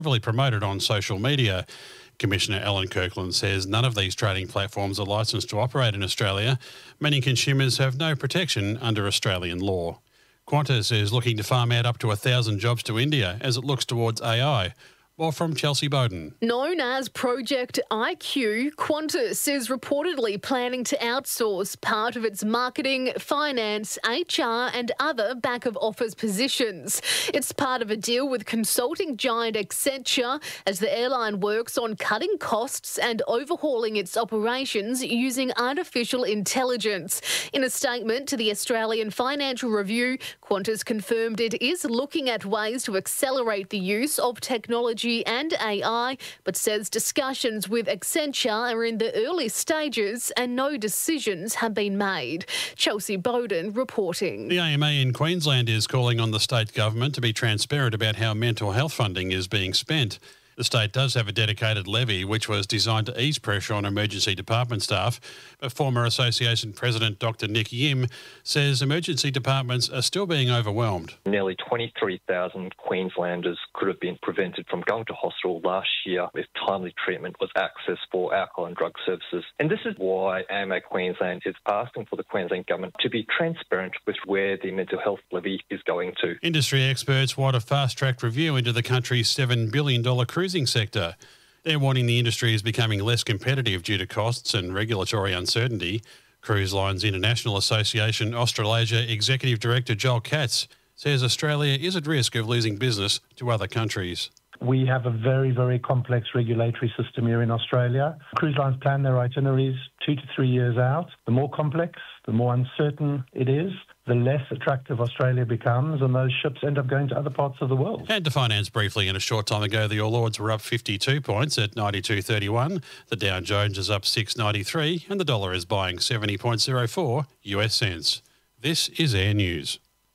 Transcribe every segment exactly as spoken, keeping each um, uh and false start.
heavily promoted on social media. Commissioner Alan Kirkland says none of these trading platforms are licensed to operate in Australia, meaning consumers have no protection under Australian law. Qantas is looking to farm out up to one thousand jobs to India as it looks towards A I. More from Chelsea Bowden. Known as Project I Q, Qantas is reportedly planning to outsource part of its marketing, finance, H R and other back-of-office positions. It's part of a deal with consulting giant Accenture as the airline works on cutting costs and overhauling its operations using artificial intelligence. In a statement to the Australian Financial Review, Qantas confirmed it is looking at ways to accelerate the use of technology and A I, but says discussions with Accenture are in the early stages and no decisions have been made. Chelsea Bowden reporting. The A M A in Queensland is calling on the state government to be transparent about how mental health funding is being spent. The state does have a dedicated levy which was designed to ease pressure on emergency department staff, but former association president Doctor Nick Yim says emergency departments are still being overwhelmed. Nearly twenty-three thousand Queenslanders could have been prevented from going to hospital last year if timely treatment was accessed for alcohol and drug services. And this is why A M A Queensland is asking for the Queensland government to be transparent with where the mental health levy is going to. Industry experts want a fast-tracked review into the country's seven billion dollars cruising sector. They're warning the industry is becoming less competitive due to costs and regulatory uncertainty. Cruise Lines International Association Australasia Executive Director Joel Katz says Australia is at risk of losing business to other countries. We have a very, very complex regulatory system here in Australia. Cruise lines plan their itineraries two to three years out. The more complex, the more uncertain it is, the less attractive Australia becomes, and those ships end up going to other parts of the world. And to finance briefly, in a short time ago, the All Ords were up fifty-two points at ninety-two thirty-one. The Dow Jones is up six ninety-three, and the dollar is buying seventy point zero four U S cents. This is Air News.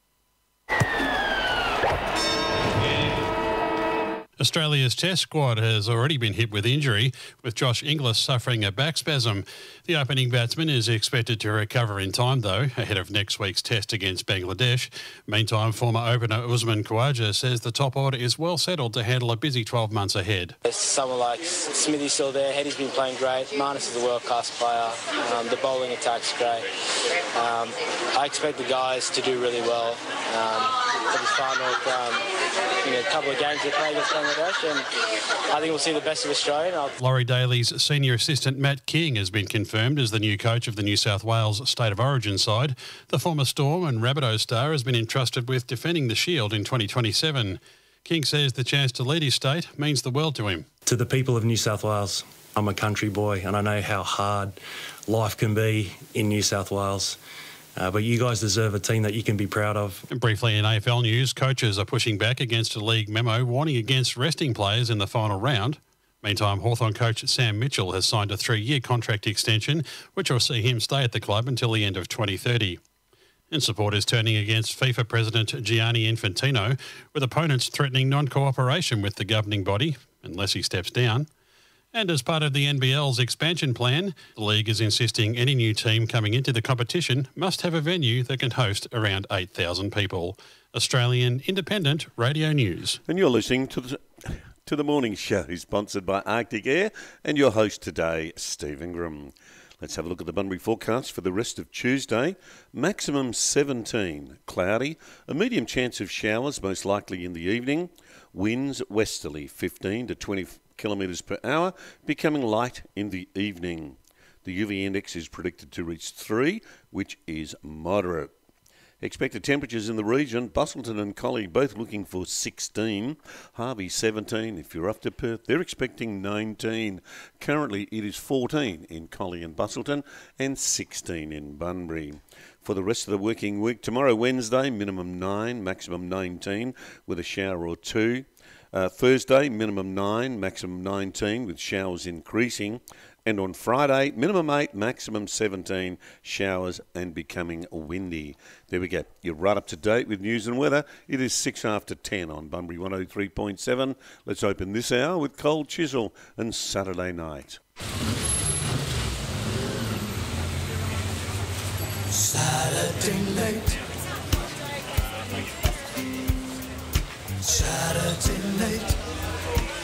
Australia's Test squad has already been hit with injury, with Josh Inglis suffering a back spasm. The opening batsman is expected to recover in time, though, ahead of next week's Test against Bangladesh. Meantime, former opener Usman Khawaja says the top order is well settled to handle a busy twelve months ahead. Someone like Smithy's still there, Hedy's been playing great, Marnus is a world-class player, um, the bowling attack's great. Um, I expect the guys to do really well um, for this final. Um, you know, a couple of games they play against Bangladesh, and I think we'll see the best of Australia. I'll... Laurie Daly's senior assistant Matt King has been confirmed as the new coach of the New South Wales State of Origin side. The former Storm and Rabbitohs star has been entrusted with defending the Shield in twenty twenty-seven. King says the chance to lead his state means the world to him. To the people of New South Wales, I'm a country boy and I know how hard life can be in New South Wales. Uh, but you guys deserve a team that you can be proud of. And briefly in A F L news, coaches are pushing back against a league memo warning against resting players in the final round. Meantime, Hawthorn coach Sam Mitchell has signed a three-year contract extension, which will see him stay at the club until the end of twenty thirty. And supporters turning against FIFA President Gianni Infantino, with opponents threatening non-cooperation with the governing body, unless he steps down. And as part of the N B L's expansion plan, the league is insisting any new team coming into the competition must have a venue that can host around eight thousand people. Australian Independent Radio News. And you're listening to the, to the morning show, sponsored by Arctic Air, and your host today, Steve Ingram. Let's have a look at the Bunbury forecast for the rest of Tuesday. Maximum seventeen, cloudy, a medium chance of showers, most likely in the evening. Winds westerly, fifteen to twenty kilometres per hour, becoming light in the evening. The U V index is predicted to reach three, which is moderate. Expected temperatures in the region, Busselton and Collie both looking for sixteen, Harvey seventeen. If you're up to Perth, they're expecting nineteen. Currently it is fourteen in Collie and Busselton and sixteen in Bunbury. For the rest of the working week, tomorrow Wednesday, minimum nine, maximum nineteen with a shower or two. Uh, Thursday, minimum nine, maximum nineteen with showers increasing. And on Friday, minimum eight, maximum seventeen, showers and becoming windy. There we go. You're right up to date with news and weather. It is six after ten on Bunbury one oh three point seven. Let's open this hour with Cold Chisel and Saturday Night. Saturday night. Saturday night.